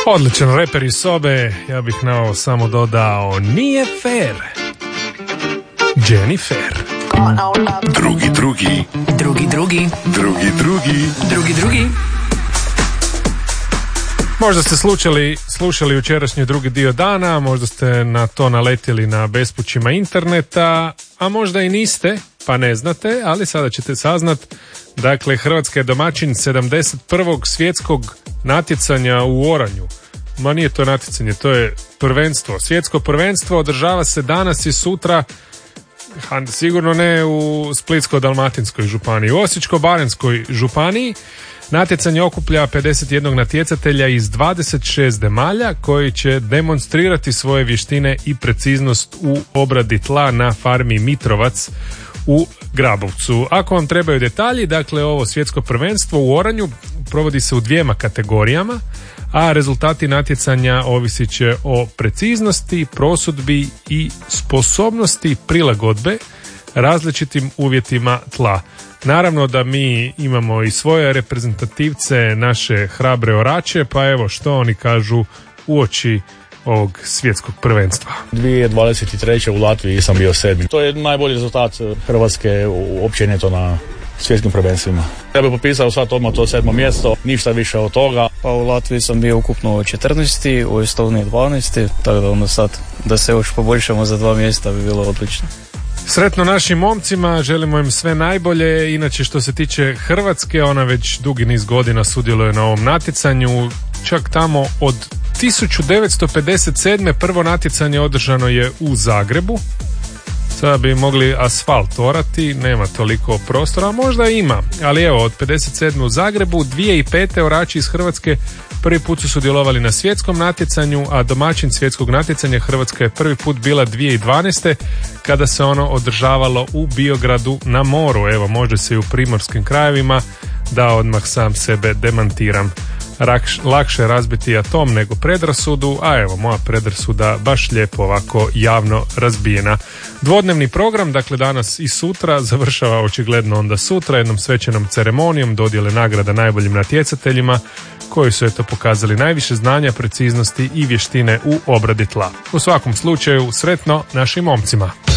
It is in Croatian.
Odličan reper iz sobe, ja bih na ovo samo dodao, nije fair. Jennifer. Drugi. Možda ste slušali jučerašnji drugi dio dana, možda ste na to naletjeli na bespućima interneta, a možda i niste, pa ne znate, ali sada ćete saznat. Dakle, Hrvatska je domaćin 71. svjetskog natjecanja u oranju. Ma nije to natjecanje, to je prvenstvo. Svjetsko prvenstvo održava se danas i sutra, sigurno ne u Splitsko-dalmatinskoj županiji, u Osječko-baranjskoj županiji. Natjecanje okuplja 51 natjecatelja iz 26 zemalja koji će demonstrirati svoje vještine i preciznost u obradi tla na farmi Mitrovac u Grabovcu. Ako vam trebaju detalji, dakle ovo svjetsko prvenstvo u oranju provodi se u 2 kategorijama, a rezultati natjecanja ovisit će o preciznosti, prosudbi i sposobnosti prilagodbe različitim uvjetima tla. Naravno da mi imamo i svoje reprezentativce, naše hrabre orače, pa evo što oni kažu uoči ovog svjetskog prvenstva. 2023. u Latviji sam bio 7. To je najbolji rezultat Hrvatske općenito na svjetskim prvenstvima. Ja bih popisao sad odmah to 7. mjesto, ništa više od toga. Pa u Latviji sam bio ukupno 14. u Estoniji 12. Tako da onda sad da se još poboljšamo za 2 mjesta bi bilo odlično. Sretno našim momcima, želimo im sve najbolje. Inače što se tiče Hrvatske, ona već dugi niz godina sudjeluje na ovom natjecanju, čak tamo od 1957. prvo natjecanje održano je u Zagrebu. Sada bi mogli asfalt orati, nema toliko prostora, možda ima, ali evo od 57. u Zagrebu, 2005. orači iz Hrvatske prvi put su sudjelovali na svjetskom natjecanju, a domaćin svjetskog natjecanja Hrvatska je prvi put bila 2012. kada se ono održavalo u Biogradu na moru. Evo, može se i u primorskim krajevima, da odmah sam sebe demantiram. Lakše razbiti atom nego predrasudu, a evo moja predrasuda baš lijepo ovako javno razbijena. Dvodnevni program, dakle danas i sutra, završava očigledno onda sutra jednom svečanom ceremonijom dodjele nagrada najboljim natjecateljima koji su eto pokazali najviše znanja, preciznosti i vještine u obradi tla. U svakom slučaju sretno našim momcima.